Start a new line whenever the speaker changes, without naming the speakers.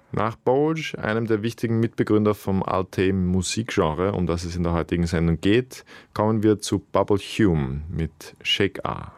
Nach Boge, einem der wichtigen Mitbegründer vom Alt-Musikgenre, um das es in der heutigen Sendung geht, kommen wir zu Bubble Hume mit Shake A.